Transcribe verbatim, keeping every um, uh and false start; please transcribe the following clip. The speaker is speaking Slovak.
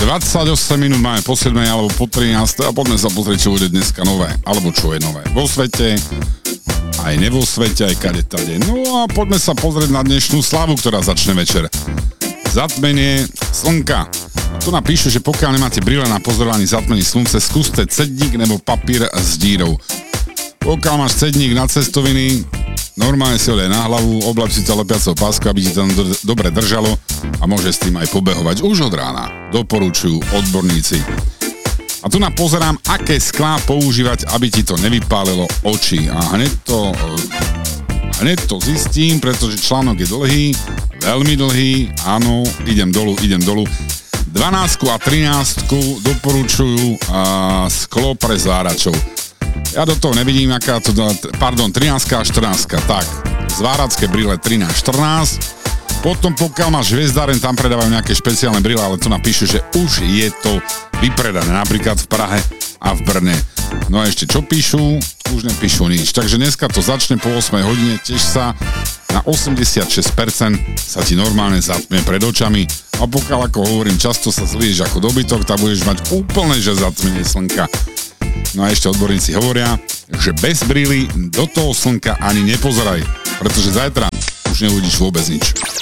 dvadsaťosem minút máme po siedmej alebo po trinástej a poďme sa pozrieť, čo bude dneska nové, alebo čo je nové vo svete, aj ne vo svete, aj kade tade. No a poďme sa pozrieť na dnešnú slavu, ktorá začne večer. Zatmenie slnka. A tu napíšu, že pokiaľ nemáte brýle na pozorovanie zatmení slnce, skúste cedník nebo papír s dírou. Pokiaľ máš cedník na cestoviny, normálne si ho daj na hlavu, oblep si to lepiacou páskou, aby ti to tam do- dobre držalo a môže s tým aj pobehovať už od rána. Doporučujú odborníci. A tu napozerám, aké sklá používať, aby ti to nevypálilo oči. A hneď to, hneď to zistím, pretože článok je dlhý, veľmi dlhý, áno, idem dolu, idem dolu. dvanástku a trinástku doporučujú a, sklo pre zváračov. Ja do toho nevidím, aká to, pardon, trináctka a štrnáctka, tak, zváracké brýle trinásť štrnásť, potom pokiaľ máš hviezdáren, tam predávajú nejaké špeciálne brýle, ale tu napíšu, že už je to vypredané, napríklad v Prahe a v Brne. No a ešte čo píšu? Už nepíšu nič, takže dneska to začne po ôsmej hodine, tiež sa na osemdesiatšesť percent sa ti normálne zatmie pred očami a pokiaľ, ako hovorím, často sa zlieš ako dobytok, tak budeš mať úplne, že zatmenie slnka. No a ešte odborníci hovoria, že bez brýly do toho slnka ani nepozeraj, pretože zajtra už neuvidíš vôbec nič.